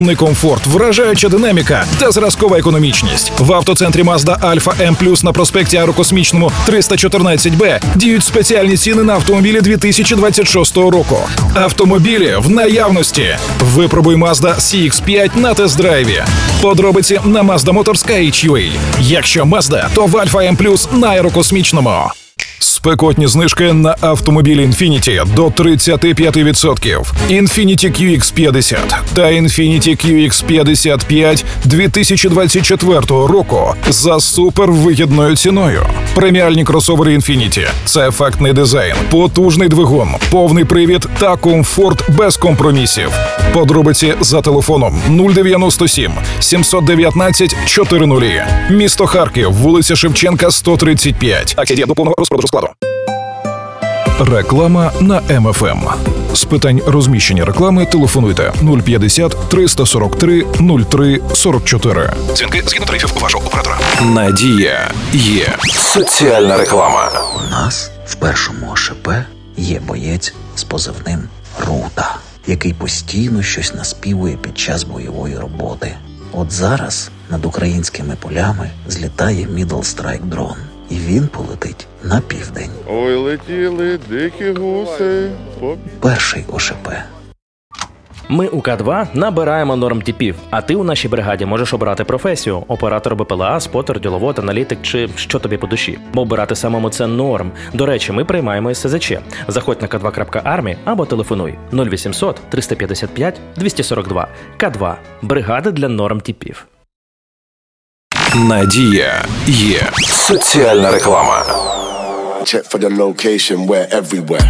Комфорт, вражаюча динаміка та зразкова економічність. В автоцентрі Mazda Alfa M+, на проспекті Аерокосмічному 314Б діють спеціальні ціни на автомобілі 2026 року. Автомобілі в наявності. Випробуй Mazda CX-5 на тест-драйві. Подробиці на mazdamotors.ua. Якщо Mazda, то в Alfa M+, на Аерокосмічному. Спекотні знижки на автомобілі Infiniti до 35%. Infiniti QX50 та Infiniti QX55 2024 року за супервигідною ціною. Преміальні кросовери Infiniti – це ефектний дизайн, потужний двигун, повний привід та комфорт без компромісів. Подробиці за телефоном 097 719 400. Місто Харків, вулиця Шевченка, 135. Акція діє до повного розпродажу складу. Реклама на МФМ. З питань розміщення реклами телефонуйте 050 343 03 44. Дзвінки згідно тарифів вашого оператора. Надія є. Соціальна реклама. У нас в першому ОШП є боєць з позивним Рута, який постійно щось наспівує під час бойової роботи. От зараз над українськими полями злітає Middle Strike дрон. І він полетить на південь. Ой, летіли дикі гуси. Перший ОШП. Ми у К2 набираємо нормтипів, а ти у нашій бригаді можеш обрати професію – оператор БПЛА, спотер, діловод, аналітик чи що тобі по душі. Бо обирати самому – це норм. До речі, ми приймаємо СЗЧ. Заходь на k2.army або телефонуй 0800 355 242. К2 – бригада для нормтипів. Надія є. Соціальна реклама. Check for the location, we're everywhere.